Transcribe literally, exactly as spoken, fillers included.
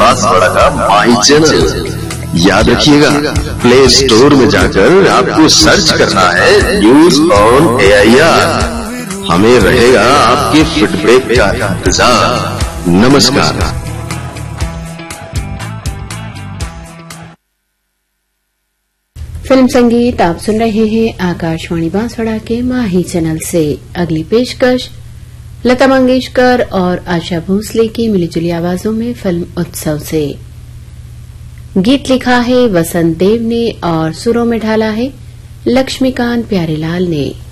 बांसवाड़ा का माही चैनल। याद रखिएगा, प्ले स्टोर में जाकर आपको सर्च करना है news on A I R. हमें रहेगा आपके फीडबैक का इंतजार। नमस्कार। फिल्म संगीत आप सुन रहे हैं आकाशवाणी बांसवाड़ा के माही चैनल से। अगली पेशकश लता मंगेशकर और आशा भोसले की मिलीजुली आवाजों में फिल्म उत्सव से। गीत लिखा है वसंत देव ने और सुरों में ढाला है लक्ष्मीकांत प्यारेलाल ने।